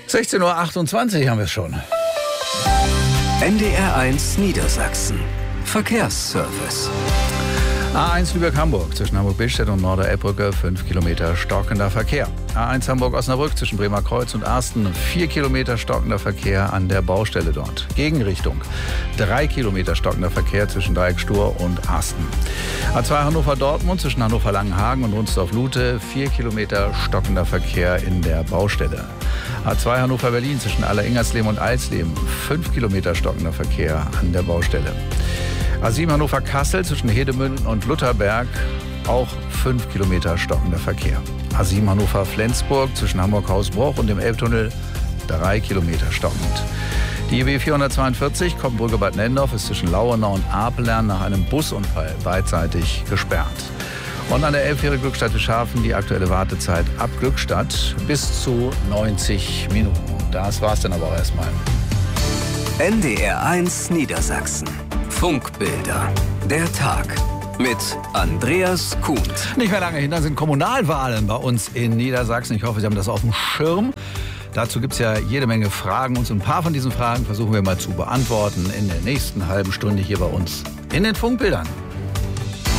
16:28 Uhr haben wir es schon. NDR1 Niedersachsen. Verkehrsservice. A1 Lübeck-Hamburg zwischen Hamburg-Billstedt und Norder-Elbbrücke 5 Kilometer stockender Verkehr. A1 Hamburg-Osnabrück zwischen Bremerkreuz und Arsten 4 Kilometer stockender Verkehr an der Baustelle dort. Gegenrichtung 3 Kilometer stockender Verkehr zwischen Dreieck-Stur und Arsten. A2 Hannover-Dortmund zwischen Hannover-Langenhagen und Runsdorf-Lute 4 Kilometer stockender Verkehr in der Baustelle. A2 Hannover-Berlin zwischen Aller-Ingersleben und Eisleben 5 Kilometer stockender Verkehr an der Baustelle. A7 Hannover-Kassel zwischen Hedemünden und Lutherberg auch 5 Kilometer stockender Verkehr. A7 Hannover-Flensburg zwischen Hamburg-Hausbruch und dem Elbtunnel 3 Kilometer stockend. Die IB 442 Koppenbrücke-Bad Nendorf ist zwischen Lauenau und Apelern nach einem Busunfall beidseitig gesperrt. Und an der Elbfähre Glückstadt-Wischhafen die aktuelle Wartezeit ab Glückstadt bis zu 90 Minuten. Das war's dann aber auch erstmal. NDR1 Niedersachsen. Funkbilder. Der Tag mit Andreas Kuhn. Nicht mehr lange hin, dann sind Kommunalwahlen bei uns in Niedersachsen. Ich hoffe, Sie haben das auf dem Schirm. Dazu gibt es ja jede Menge Fragen und so ein paar von diesen Fragen versuchen wir mal zu beantworten in der nächsten halben Stunde hier bei uns in den Funkbildern.